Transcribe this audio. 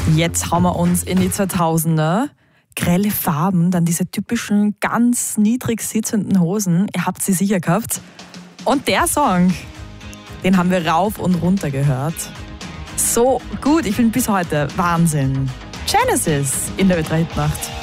Jetzt haben wir uns in die 2000er. Grelle Farben, dann diese typischen ganz niedrig sitzenden Hosen. Ihr habt sie sicher gehabt. Und der Song, den haben wir rauf und runter gehört. So gut, ich finde bis heute Wahnsinn. Genesis in der Ö3 Nacht.